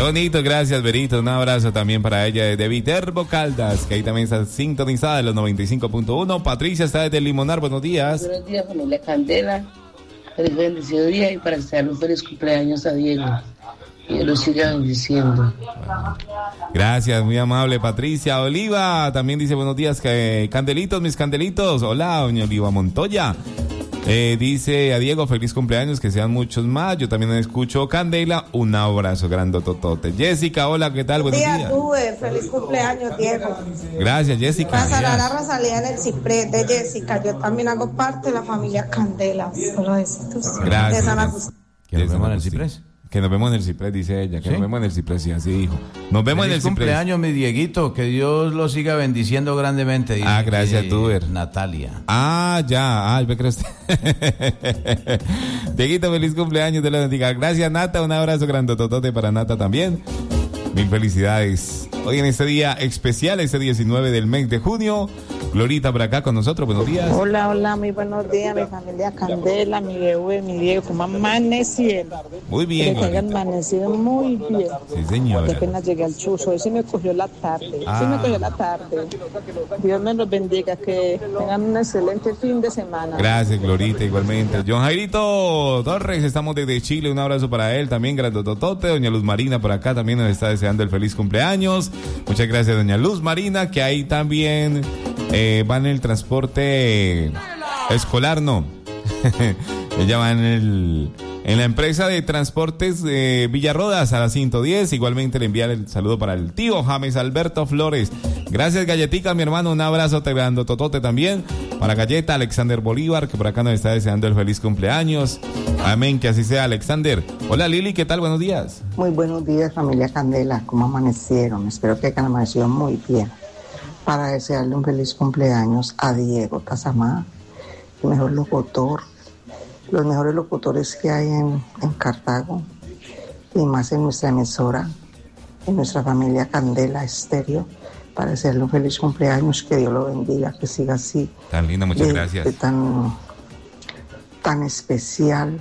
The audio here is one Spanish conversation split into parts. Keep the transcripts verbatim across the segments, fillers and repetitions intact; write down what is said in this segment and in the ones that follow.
bonito, gracias, Berito. Un abrazo también para ella desde Viterbo Caldas, que ahí también está sintonizada en los noventa y cinco punto uno. Patricia está desde Limonar, buenos días. Buenos días, familia Candela. Feliz bendecido día y para desearle un feliz cumpleaños a Diego. Y lo siga bendiciendo. Gracias, muy amable, Patricia. Oliva también dice buenos días, que candelitos, mis candelitos. Hola, doña Oliva Montoya. Eh, dice a Diego, feliz cumpleaños, que sean muchos más. Yo también escucho Candela. Un abrazo grandototote. Jessica, hola, ¿qué tal? Buenos días. Tuve, feliz cumpleaños, Diego. Gracias, Jessica. Pasará la Rosalía en el ciprés de Jessica. Yo también hago parte de la familia Candela. Solo besitos. Gracias. De San Agustín. ¿Que nos vemos en el ciprés? Que nos vemos en el ciprés, dice ella. Que ¿sí? Nos vemos en el ciprés, sí, así dijo. Nos vemos feliz en el ciprés. Cumpleaños, mi Dieguito. Que Dios lo siga bendiciendo grandemente. Ah, gracias, Tuber. Natalia. Ah, ya. Ah, me creo usted. Dieguito, feliz cumpleaños, te lo bendiga. Gracias, Nata. Un abrazo grandototote para Nata también. Mil felicidades. Hoy en este día especial, este diecinueve del mes de junio. Glorita por acá con nosotros, buenos días. Hola, hola, muy buenos días, mi familia Candela, mi bebé, mi Diego, ¿cómo amanecieron? Muy bien. Que hayan amanecido muy bien. Sí, señora. Porque apenas llegué al chuzo, hoy sí me cogió la tarde, ah. sí me cogió la tarde. Dios me los bendiga, que tengan un excelente fin de semana. Gracias, Glorita, igualmente. John Jairito Torres, estamos desde Chile, un abrazo para él, también grandototote. Doña Luz Marina por acá también nos está deseando el feliz cumpleaños. Muchas gracias, doña Luz Marina, que ahí también... Eh, va en el transporte escolar, no. Ella va en el en la empresa de transportes de Villarrodas a las ciento diez. Igualmente le envía el saludo para el tío James Alberto Flores. Gracias, Galletica, mi hermano. Un abrazo te dando totote también para Galleta Alexander Bolívar, que por acá nos está deseando el feliz cumpleaños. Amén, que así sea, Alexander. Hola, Lili, ¿qué tal? Buenos días. Muy buenos días, familia Candela. ¿Cómo amanecieron? Espero que hayan amanecido muy bien. Para desearle un feliz cumpleaños a Diego Tazamá, el mejor locutor, los mejores locutores que hay en, en Cartago y más en nuestra emisora, en nuestra familia Candela Estéreo, para desearle un feliz cumpleaños, que Dios lo bendiga, que siga así. Tan linda, muchas de, gracias. De tan, tan especial,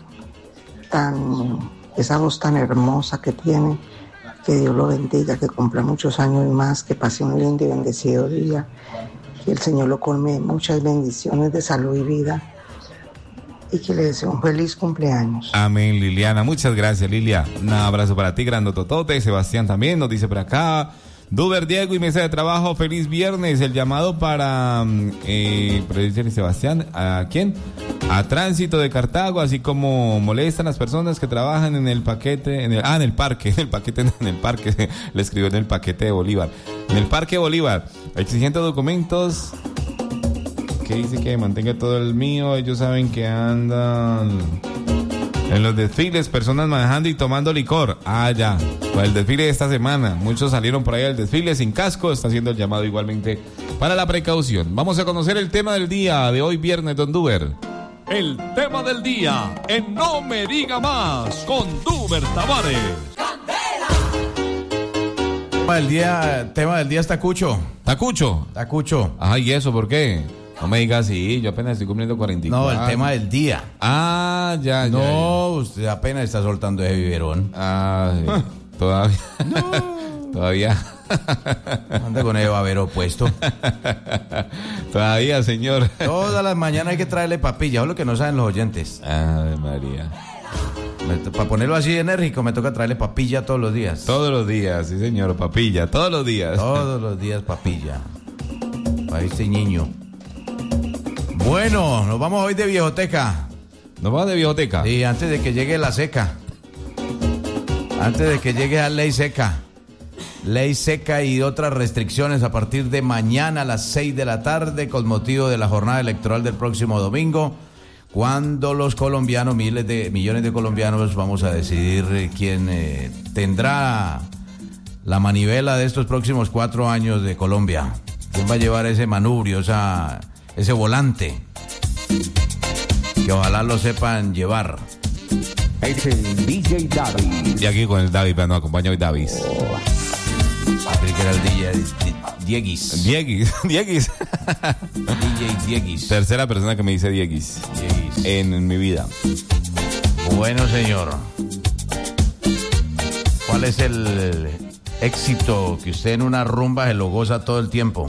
tan esa voz tan hermosa que tiene. Que Dios lo bendiga, que cumpla muchos años más, que pase un lindo y bendecido día, que el Señor lo colme muchas bendiciones de salud y vida y que le deseo un feliz cumpleaños. Amén, Liliana, muchas gracias, Lilia. Un abrazo para ti, grandototote. Sebastián también nos dice por acá. Duber, Diego y mesa de trabajo, feliz viernes. El llamado para, eh, para Sebastián, ¿a quién? A Tránsito de Cartago, así como molestan las personas que trabajan en el paquete, en el, ah, en el parque, en el paquete, en el parque, le escribió en el paquete de Bolívar. En el parque Bolívar, exigiendo documentos que dice que mantenga todo el mío. Ellos saben que andan en los desfiles, personas manejando y tomando licor. Ah, ya. Para el desfile de esta semana. Muchos salieron por ahí al desfile sin casco. Está haciendo el llamado igualmente para la precaución. Vamos a conocer el tema del día de hoy, viernes, don Duber. El tema del día en No Me Diga Más con Duber Tavares. Tema del día, tema del día es Tacucho. ¿Tacucho? Tacucho. Ajá, ¿y eso por qué? No me digas así, yo apenas estoy cumpliendo cuarenta y cuatro. No, el tema del día. Ah, ya, ya. No, ya. Usted apenas está soltando ese biberón. Ah, sí. Todavía. No. Todavía. Anda con el babero puesto. Todavía, señor. Todas las mañanas hay que traerle papilla, es lo que no saben los oyentes. Ay, María. Para ponerlo así enérgico, me toca traerle papilla todos los días. Todos los días, sí, señor, papilla, todos los días. Todos los días papilla. Para este niño. Bueno, nos vamos hoy de Viejoteca. ¿Nos vamos de Viejoteca? Sí, antes de que llegue la seca. Antes de que llegue la ley seca. Ley seca y otras restricciones a partir de mañana a las seis de la tarde con motivo de la jornada electoral del próximo domingo, cuando los colombianos, miles de millones de colombianos, vamos a decidir quién eh, tendrá la manivela de estos próximos cuatro años de Colombia. ¿Quién va a llevar ese manubrio, esa, ese volante? Que ojalá lo sepan llevar. Es el D J Davis. Y aquí con el Davis, pero nos acompaña hoy Davis. Oh. Patrick era el D J Dieguis. Dieguis, Dieguis. D J Dieguis. Tercera persona que me dice Dieguis. Dieguis. En, en mi vida. Bueno, señor. ¿Cuál ¿Cuál es el éxito que usted en una rumba se lo goza todo el tiempo?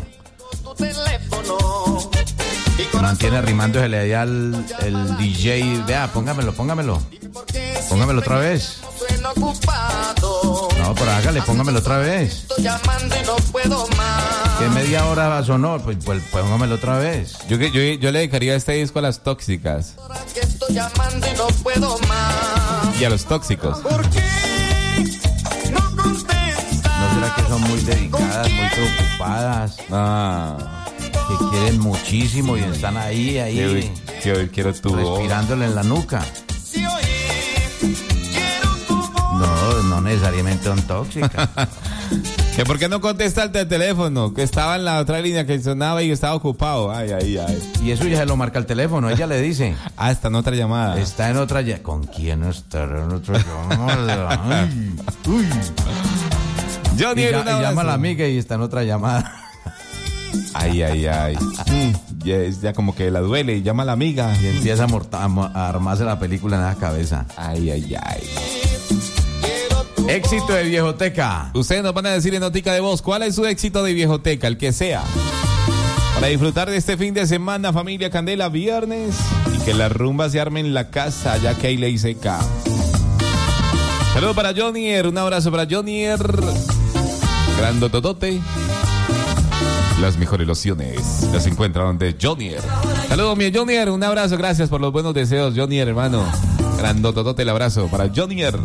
Mantiene rimándosele allá al el D J. Vea, póngamelo, póngamelo. Póngamelo otra vez. No, pero hágale, póngamelo otra vez. Que media hora sonó, pues, pues póngamelo otra vez. Yo, yo, yo le dedicaría este disco a las tóxicas. Y a los tóxicos. ¿No será que son muy dedicadas, muy preocupadas? Ah. Que quieren muchísimo y están ahí, ahí. Que hoy quiero tu voz. Respirándole en la nuca. No, no necesariamente son tóxicas. ¿Que por qué no contestaste el teléfono? Que estaba en la otra línea que sonaba y estado ocupado. Ay, ay, ay. Y eso ya se lo marca el teléfono, ella le dice. Ah, está en otra llamada. Está en otra llamada. ¿Con quién está en otra llamada? Ay, uy. Johnny, y, ya, y llama a la amiga y está en otra llamada. Ay, ay, ay. Mm, ya, ya como que la duele y llama a la amiga. Y empieza a, morta, a armarse la película en la cabeza. Ay, ay, ay. Éxito de Viejoteca. Ustedes nos van a decir en notica de voz cuál es su éxito de Viejoteca, el que sea. Para disfrutar de este fin de semana, familia Candela, viernes. Y que la rumba se arme en la casa, ya que hay ley seca. Saludos para Jonier, un abrazo para Jonier. Grandototote. Las mejores lociones las encuentran de Jonier. Saludos, mi Jonier, un abrazo, gracias por los buenos deseos, Jonier, hermano. Grandototote el abrazo para Jonier.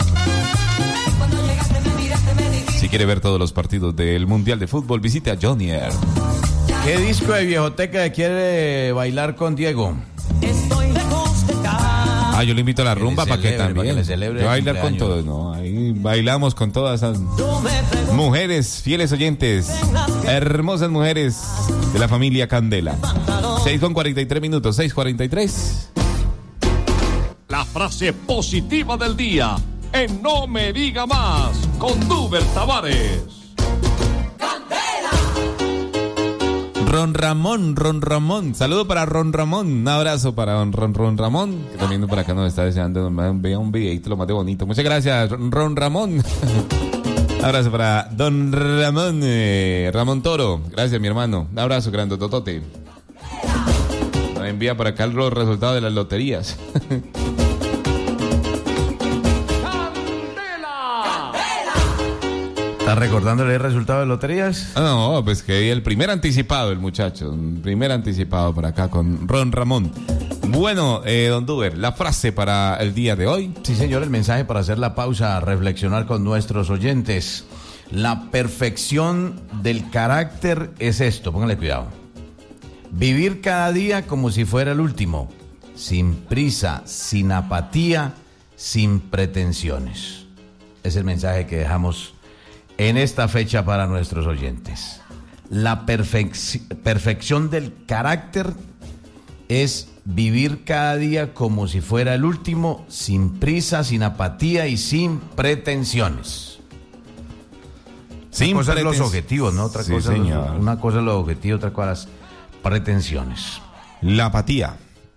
Si quiere ver todos los partidos del Mundial de Fútbol, visite a Jonier. ¿Qué disco de Viejoteca quiere bailar con Diego? Ah, yo le invito a la rumba para que también. Para que le celebre yo bailar con todos, ¿no? Ahí bailamos con todas esas mujeres, fieles oyentes, hermosas mujeres de la familia Candela. seis con cuarenta y tres minutos, seis cuarenta y tres. La frase positiva del día en No Me Diga Más con Duber Tavares. Ron Ramón, Ron Ramón, saludo para Ron Ramón, un abrazo para Ron Ron, Ron Ramón, que también por acá nos está deseando, vea un videito lo más de bonito. Muchas gracias, Ron Ramón. Abrazo para Don Ramón, eh, Ramón Toro, gracias mi hermano, un abrazo grandototote. Nos envía por acá los resultados de las loterías. ¿Estás recordándole el resultado de loterías? No, pues que el primer anticipado, el muchacho. El primer anticipado por acá con Ron Ramón. Bueno, eh, don Duber, la frase para el día de hoy. Sí, señor, el mensaje para hacer la pausa, reflexionar con nuestros oyentes. La perfección del carácter es esto, póngale cuidado. Vivir cada día como si fuera el último. Sin prisa, sin apatía, sin pretensiones. Es el mensaje que dejamos en esta fecha para nuestros oyentes. La perfec- perfección del carácter es vivir cada día como si fuera el último, sin prisa, sin apatía y sin pretensiones. Sin una cosa preten- es los objetivos, ¿no? Otra sí, cosa, señor. los, una cosa es los objetivos, otra cosa es pretensiones. La apatía.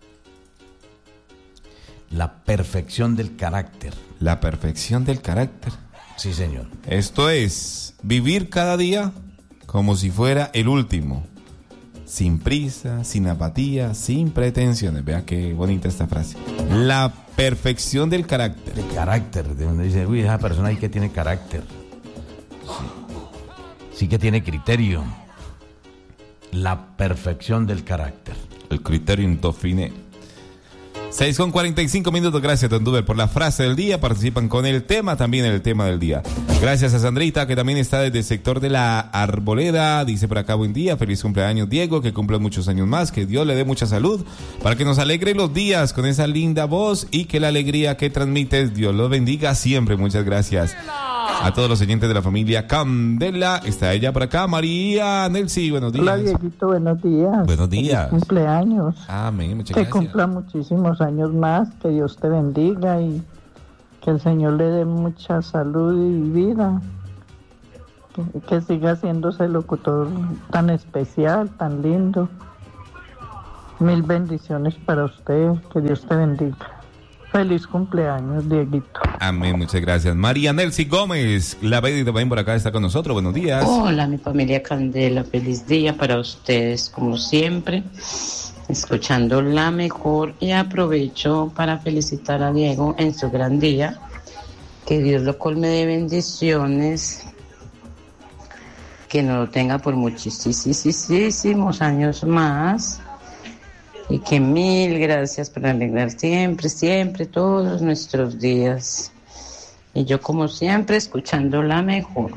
La perfección del carácter. La perfección del carácter. Sí, señor. Esto es vivir cada día como si fuera el último. Sin prisa, sin apatía, sin pretensiones. Vea qué bonita esta frase. La perfección del carácter. El carácter, de donde dice, uy, esa persona ahí que tiene carácter. Sí, sí que tiene criterio. La perfección del carácter. El criterio indefine. seis con cuarenta y cinco minutos, gracias Don Duber por la frase del día, participan con el tema, también el tema del día. Gracias a Sandrita, que también está desde el sector de la Arboleda, dice por acá, buen día, feliz cumpleaños Diego, que cumpla muchos años más, que Dios le dé mucha salud, para que nos alegre los días con esa linda voz y que la alegría que transmites, Dios lo bendiga siempre, muchas gracias. A todos los oyentes de la familia Candela, está ella por acá, María Nelsi, buenos días. Hola, Dieguito, buenos días. Buenos días. Feliz cumpleaños. Amén, muchas Que gracias. cumpla muchísimos años más, que Dios te bendiga y que el Señor le dé mucha salud y vida. Que, que siga siéndose locutor tan especial, tan lindo. Mil bendiciones para usted, que Dios te bendiga. Feliz cumpleaños, Dieguito. Amén, muchas gracias. María Nelcy Gómez, la Betty también por acá está con nosotros. Buenos días. Hola, mi familia Candela. Feliz día para ustedes, como siempre. Escuchando la mejor y aprovecho para felicitar a Diego en su gran día. Que Dios lo colme de bendiciones. Que no lo tenga por muchísimos años más. Y que mil gracias por alegrar siempre, siempre, todos nuestros días. Y yo, como siempre, escuchando la mejor.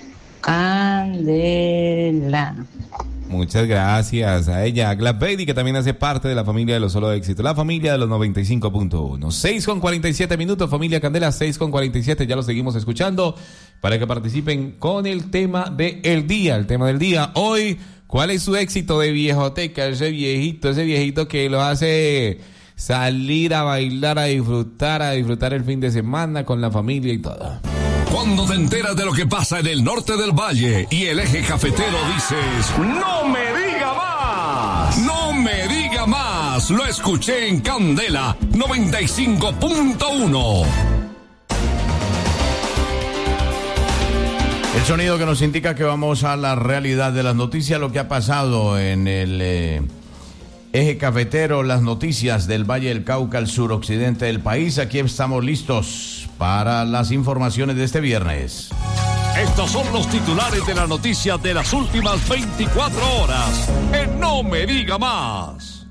Candela. Muchas gracias a ella, Glad Baby, que también hace parte de la familia de los Solo Éxitos, la familia de los noventa y cinco punto uno. seis con cuarenta y siete minutos, familia Candela, seis con cuarenta y siete, ya lo seguimos escuchando para que participen con el tema del día, el tema del día. Hoy, ¿cuál es su éxito de viejoteca? Ese viejito, ese viejito que lo hace salir a bailar, a disfrutar, a disfrutar el fin de semana con la familia y todo. Cuando te enteras de lo que pasa en el norte del valle y el eje cafetero, dices, ¡no me diga más! ¡No me diga más! Lo escuché en Candela noventa y cinco punto uno. El sonido que nos indica que vamos a la realidad de las noticias, lo que ha pasado en el eh, eje cafetero, las noticias del Valle del Cauca, al suroccidente del país. Aquí estamos listos para las informaciones de este viernes. Estos son los titulares de la noticia de las últimas veinticuatro horas en No Me Diga Más.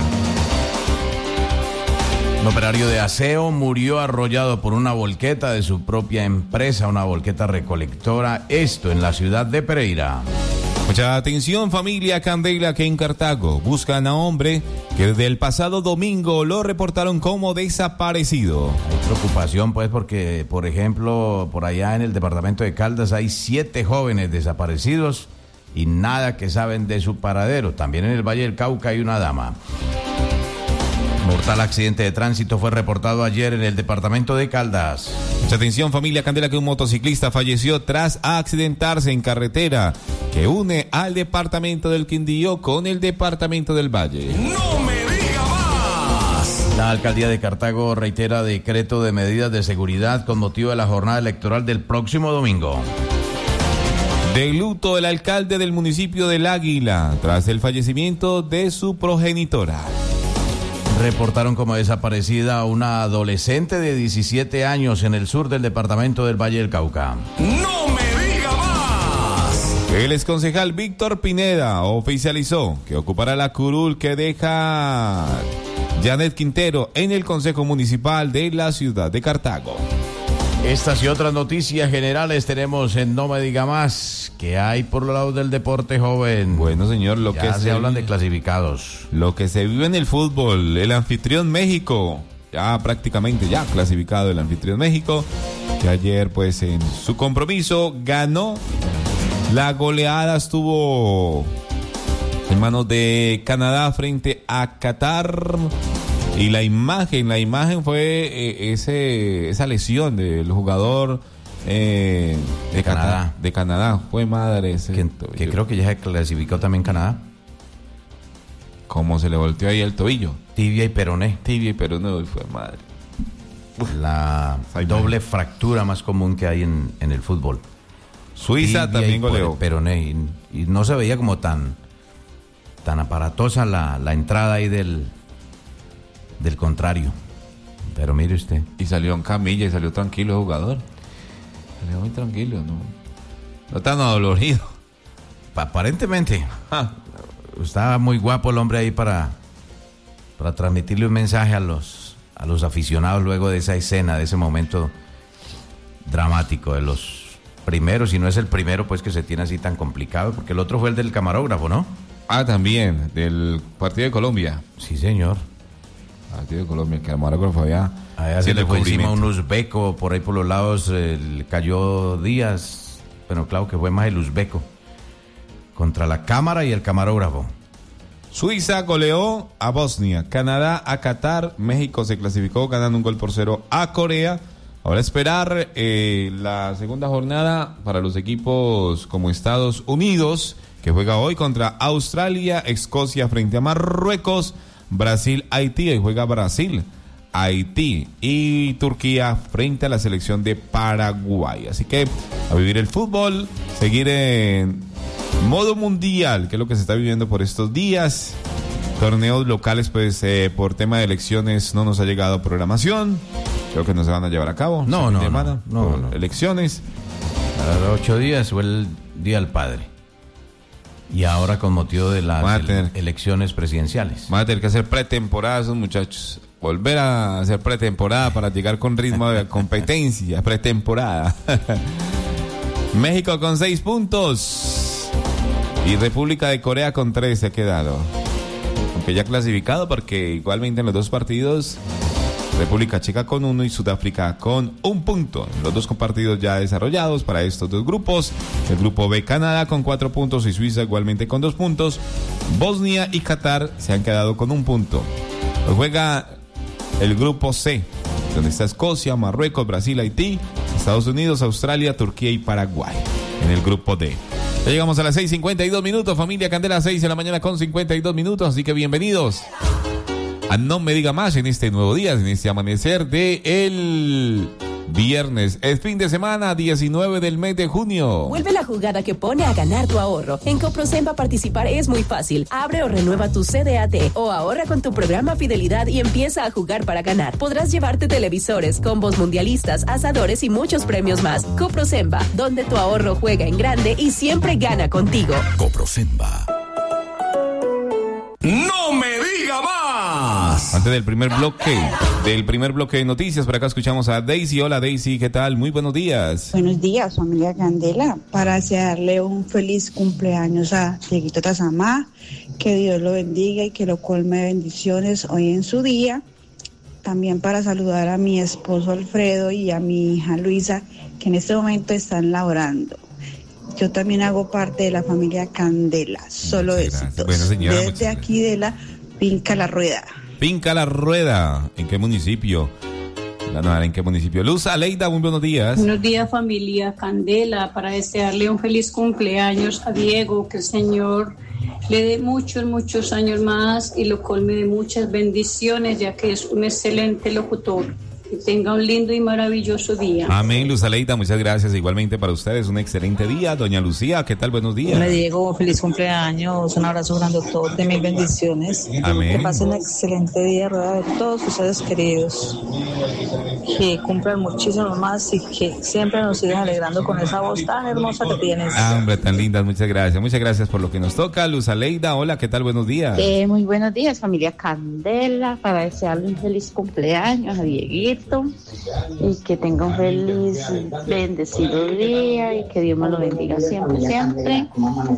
Un operario de aseo murió arrollado por una volqueta de su propia empresa, una volqueta recolectora, esto en la ciudad de Pereira. Mucha atención, familia Candela, que en Cartago buscan a hombre que desde el pasado domingo lo reportaron como desaparecido. Hay preocupación, pues, porque, por ejemplo, por allá en el departamento de Caldas hay siete jóvenes desaparecidos y nada que saben de su paradero. También en el Valle del Cauca hay una dama. Mortal accidente de tránsito fue reportado ayer en el departamento de Caldas. Mucha atención, familia Candela, que un motociclista falleció tras accidentarse en carretera que une al departamento del Quindío con el departamento del Valle. ¡No me diga más! La alcaldía de Cartago reitera decreto de medidas de seguridad con motivo de la jornada electoral del próximo domingo. De luto el alcalde del municipio del Águila tras el fallecimiento de su progenitora. Reportaron como desaparecida a una adolescente de diecisiete años en el sur del departamento del Valle del Cauca. ¡No me diga más! El exconcejal Víctor Pineda oficializó que ocupará la curul que deja Janet Quintero en el Consejo Municipal de la ciudad de Cartago. Estas y otras noticias generales tenemos en No Me Diga Más, que hay por los lados del deporte joven. Bueno, señor, lo ya que se, se hablan de clasificados. Lo que se vive en el fútbol, el anfitrión México, ya prácticamente ya clasificado el anfitrión México, que ayer pues en su compromiso ganó. La goleada estuvo en manos de Canadá frente a Qatar. Y la imagen, la imagen fue eh, ese esa lesión del jugador eh, de, de Canadá. Canadá. De Canadá, fue madre ese. Que, que creo que ya se clasificó también Canadá. Cómo se le volteó ahí el tobillo. Tibia y peroné. Tibia y peroné, fue madre. La doble fractura más común que hay en, en el fútbol. Suiza Tibia también y goleó. Peroné. Y, y no se veía como tan, tan aparatosa la, la entrada ahí del... del contrario, pero mire usted. Y salió en camilla y salió tranquilo el jugador. Salió muy tranquilo, no, no tan adolorido. Aparentemente. Ah. Estaba muy guapo el hombre ahí para, para transmitirle un mensaje a los, a los aficionados luego de esa escena, de ese momento dramático, de los primeros, y no es el primero pues que se tiene así tan complicado, porque el otro fue el del camarógrafo, ¿no? Ah, también, del partido de Colombia. Sí, señor. Partido de Colombia, que el camarógrafo allá. Allá se le fue encima un uzbeco, por ahí por los lados eh, le cayó Díaz, pero claro que fue más el uzbeco, contra la cámara y el camarógrafo. Suiza goleó a Bosnia, Canadá a Qatar, México se clasificó ganando un gol por cero a Corea. Ahora esperar eh, la segunda jornada para los equipos como Estados Unidos, que juega hoy contra Australia, Escocia frente a Marruecos, Brasil, Haití, y juega Brasil Haití y Turquía frente a la selección de Paraguay. Así que a vivir el fútbol, seguir en modo mundial, que es lo que se está viviendo por estos días. Torneos locales, pues eh, por tema de elecciones no nos ha llegado programación. Creo que no se van a llevar a cabo. No, no, semana, no, no, no. Elecciones. Para los ocho días fue el Día del Padre. Y ahora con motivo de las tener, elecciones presidenciales. Van a tener que hacer pretemporada esos muchachos. Volver a hacer pretemporada para llegar con ritmo de competencia. Pretemporada. México con seis puntos. Y República de Corea con tres se ha quedado. Aunque ya clasificado porque igualmente en los dos partidos... República Checa con uno y Sudáfrica con un punto. Los dos partidos ya desarrollados para estos dos grupos. El grupo B, Canadá con cuatro puntos y Suiza igualmente con dos puntos. Bosnia y Qatar se han quedado con un punto. Pues juega el grupo C, donde está Escocia, Marruecos, Brasil, Haití, Estados Unidos, Australia, Turquía y Paraguay. En el grupo D. Ya llegamos a las seis cincuenta y dos minutos. Familia Candela, seis de la mañana con cincuenta y dos minutos. Así que bienvenidos a No Me Diga Más en este nuevo día, en este amanecer de el viernes. Es fin de semana, diecinueve del mes de junio. Vuelve la jugada que pone a ganar tu ahorro. En Coprosemba participar es muy fácil. Abre o renueva tu C D A T o ahorra con tu programa Fidelidad y empieza a jugar para ganar. Podrás llevarte televisores, combos mundialistas, asadores y muchos premios más. Coprosemba, donde tu ahorro juega en grande y siempre gana contigo. Coprosemba. ¡No me diga más! Antes del primer bloque, del primer bloque de noticias, por acá escuchamos a Daisy. Hola Daisy, ¿qué tal? Muy buenos días. Buenos días, familia Candela. Para desearle un feliz cumpleaños a Dieguito Tazamá, que Dios lo bendiga y que lo colme de bendiciones hoy en su día. También para saludar a mi esposo Alfredo y a mi hija Luisa, que en este momento están laborando. Yo también hago parte de la familia Candela, solo éxitos. Bueno, señora, desde aquí de la Finca La Rueda. Finca La Rueda, ¿en qué municipio? La no, ¿en qué municipio? Luz Aleida, muy buenos días. Buenos días, familia Candela, para desearle un feliz cumpleaños a Diego, que el Señor le dé muchos, muchos años más y lo colme de muchas bendiciones, ya que es un excelente locutor. Que tenga un lindo y maravilloso día. Amén, Luz Aleida, muchas gracias. Igualmente para ustedes, un excelente día. Doña Lucía, ¿qué tal? Buenos días. Hola, Diego, feliz cumpleaños. Un abrazo grande a todos de mis bendiciones. Amén. Que pasen un excelente día rodeado de todos sus seres queridos. Que cumplan muchísimo más y que siempre nos sigan alegrando con esa voz tan hermosa que tienes. Ah, hombre, tan lindas, muchas gracias. Muchas gracias por lo que nos toca. Luz Aleida, hola, ¿qué tal? Buenos días. Eh, muy buenos días, familia Candela, para desearle un feliz cumpleaños a Dieguito y que tenga un feliz, bendecido día y que Dios me lo bendiga siempre, siempre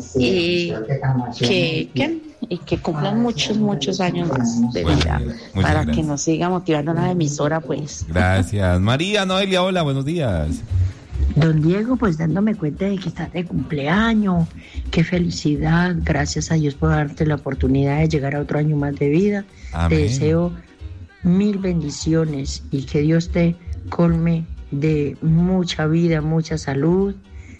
y que, que, y que cumplan muchos, muchos años más de vida para gracias. Que nos siga motivando la emisora, pues. Gracias. María Noelia, hola, buenos días. Don Diego, pues dándome cuenta de que estás de cumpleaños, qué felicidad, gracias a Dios por darte la oportunidad de llegar a otro año más de vida. Amén. Te deseo mil bendiciones y que Dios te colme de mucha vida, mucha salud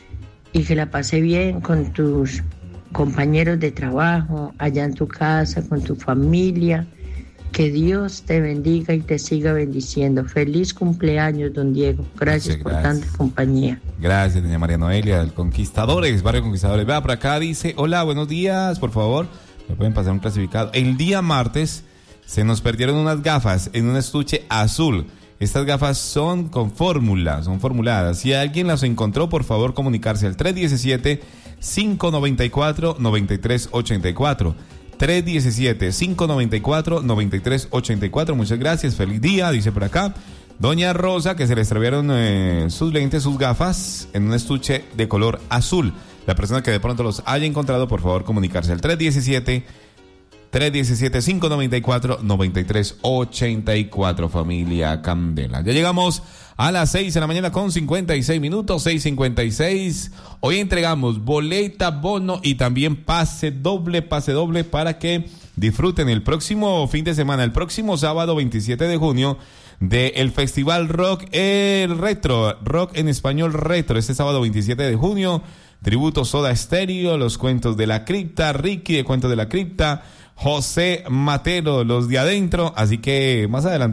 y que la pase bien con tus compañeros de trabajo, allá en tu casa, con tu familia. Que Dios te bendiga y te siga bendiciendo. Feliz cumpleaños, don Diego. Gracias, gracias. por tanta compañía. Gracias, doña María Noelia, del Conquistadores, Barrio Conquistadores. Vea, por acá dice, hola, buenos días, por favor, me pueden pasar un clasificado. El día martes se nos perdieron unas gafas en un estuche azul. Estas gafas son con fórmula, son formuladas. Si alguien las encontró, por favor, comunicarse al tres diecisiete, cinco noventa y cuatro, noventa y tres ochenta y cuatro. tres diecisiete, cinco noventa y cuatro, noventa y tres ochenta y cuatro. Muchas gracias, feliz día, dice por acá. Doña Rosa, que se le extraviaron eh, sus lentes, sus gafas en un estuche de color azul. La persona que de pronto los haya encontrado, por favor, comunicarse al tres diecisiete, cinco noventa y cuatro, noventa y tres ochenta y cuatro, familia Candela. Ya llegamos a las seis de la mañana con cincuenta y seis minutos, seis cincuenta y seis. Hoy entregamos boleta, bono y también pase doble, pase doble para que disfruten el próximo fin de semana, el próximo sábado veintisiete de junio, del Festival Rock el Retro, Rock en Español Retro, este sábado veintisiete de junio. Tributo Soda Stereo, Los Cuentos de la Cripta, Ricky de Cuentos de la Cripta, José Matero, Los de Adentro. Así que más adelante